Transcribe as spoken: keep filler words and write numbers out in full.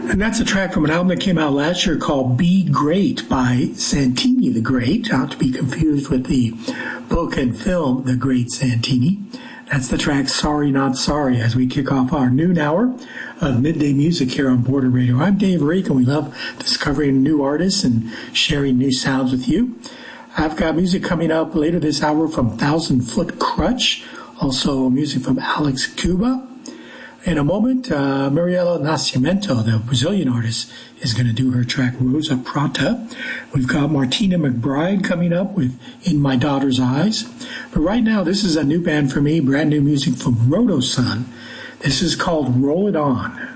And that's a track from an album that came out last year called Be Great by Santini the Great, not to be confused with the book and film The Great Santini. That's the track Sorry Not Sorry as we kick off our noon hour of midday music here on Border Radio. I'm Dave Rake, and we love discovering new artists and sharing new sounds with you. I've got music coming up later this hour from Thousand Foot Crutch, also music from Alex Cuba. In a moment, uh, Mariela Nascimento, the Brazilian artist, is going to do her track Rosa Prata. We've got Martina McBride coming up with In My Daughter's Eyes. But right now, this is a new band for me, brand new music from Rotosun. This is called Roll It On.